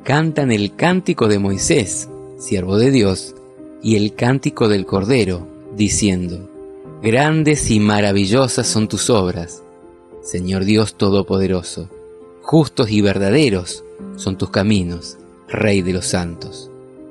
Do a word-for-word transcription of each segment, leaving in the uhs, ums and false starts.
cantan el cántico de Moisés, siervo de Dios, y el cántico del Cordero, diciendo: Grandes y maravillosas son tus obras, Señor Dios Todopoderoso. Justos y verdaderos son tus caminos, Rey de los santos.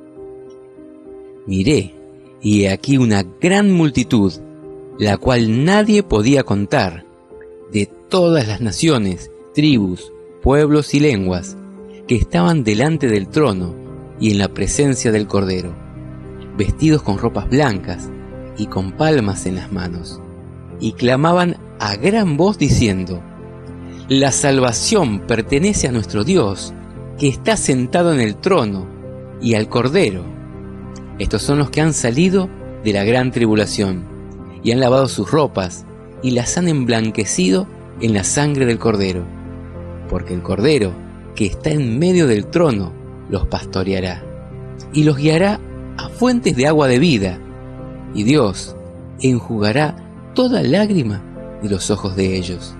Miré, y he aquí una gran multitud, la cual nadie podía contar, de todas las naciones, tribus, pueblos y lenguas, que estaban delante del trono y en la presencia del Cordero, vestidos con ropas blancas y con palmas en las manos, y clamaban a gran voz diciendo: La salvación pertenece a nuestro Dios, que está sentado en el trono, y al Cordero. Estos son los que han salido de la gran tribulación, y han lavado sus ropas, y las han emblanquecido en la sangre del Cordero, porque el Cordero, que está en medio del trono, los pastoreará, y los guiará a fuentes de agua de vida, y Dios enjugará toda lágrima de los ojos de ellos.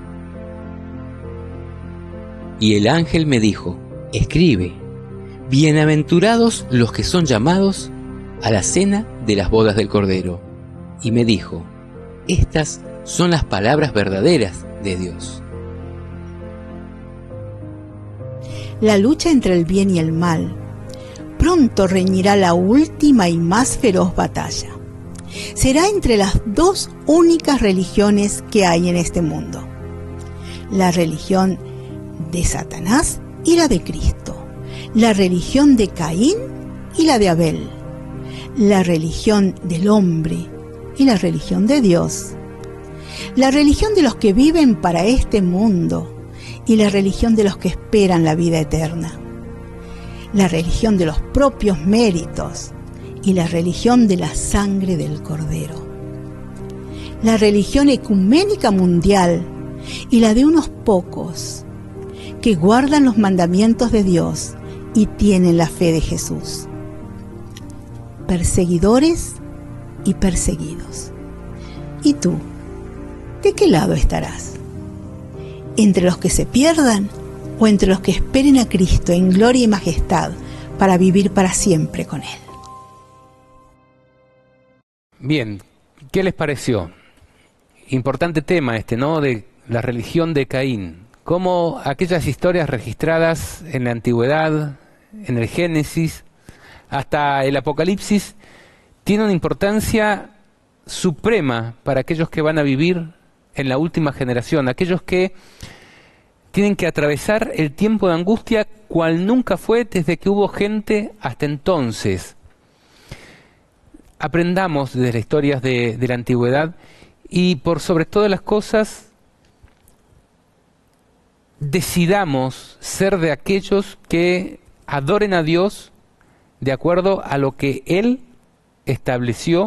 Y el ángel me dijo: Escribe, bienaventurados los que son llamados a la cena de las bodas del Cordero. Y me dijo: Estas son las palabras verdaderas de Dios. La lucha entre el bien y el mal. Pronto reñirá la última y más feroz batalla. Será entre las dos únicas religiones que hay en este mundo: la religión de Satanás y la de Cristo, la religión de Caín y la de Abel, la religión del hombre y la religión de Dios, la religión de los que viven para este mundo y la religión de los que esperan la vida eterna, la religión de los propios méritos y la religión de la sangre del Cordero, la religión ecuménica mundial y la de unos pocos que guardan los mandamientos de Dios y tienen la fe de Jesús. Perseguidores y perseguidos. ¿Y tú? ¿De qué lado estarás? ¿Entre los que se pierdan o entre los que esperen a Cristo en gloria y majestad para vivir para siempre con Él? Bien, ¿qué les pareció? Importante tema este, ¿no? De la religión de Caín. Cómo aquellas historias registradas en la antigüedad, en el Génesis, hasta el Apocalipsis, tienen una importancia suprema para aquellos que van a vivir en la última generación, aquellos que tienen que atravesar el tiempo de angustia cual nunca fue desde que hubo gente hasta entonces. Aprendamos de las historias de, de la antigüedad y por sobre todas las cosas decidamos ser de aquellos que adoren a Dios de acuerdo a lo que Él estableció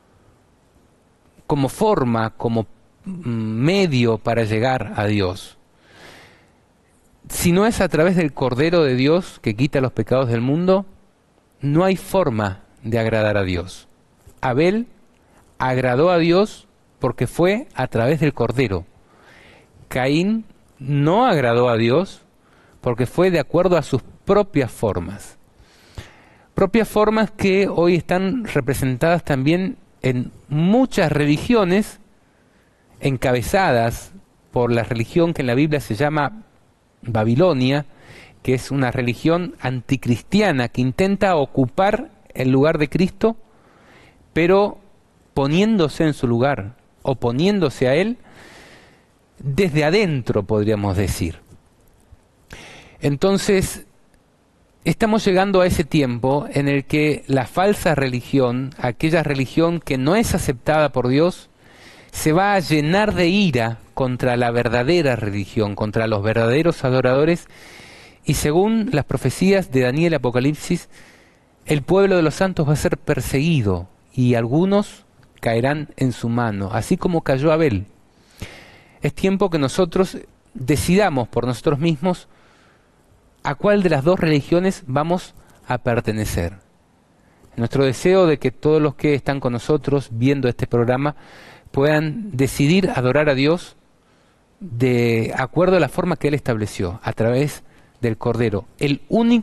como forma, como medio para llegar a Dios. Si no es a través del Cordero de Dios que quita los pecados del mundo, no hay forma de agradar a Dios. Abel agradó a Dios porque fue a través del Cordero. Caín no agradó a Dios porque fue de acuerdo a sus propias formas. Propias formas que hoy están representadas también en muchas religiones encabezadas por la religión que en la Biblia se llama Babilonia, que es una religión anticristiana que intenta ocupar el lugar de Cristo, pero poniéndose en su lugar, oponiéndose a Él desde adentro, podríamos decir. Entonces, estamos llegando a ese tiempo en el que la falsa religión, aquella religión que no es aceptada por Dios, se va a llenar de ira contra la verdadera religión, contra los verdaderos adoradores, y según las profecías de Daniel y Apocalipsis, el pueblo de los santos va a ser perseguido y algunos caerán en su mano, así como cayó Abel. Es tiempo que nosotros decidamos por nosotros mismos a cuál de las dos religiones vamos a pertenecer. Nuestro deseo de que todos los que están con nosotros viendo este programa puedan decidir adorar a Dios de acuerdo a la forma que Él estableció, a través del Cordero, el único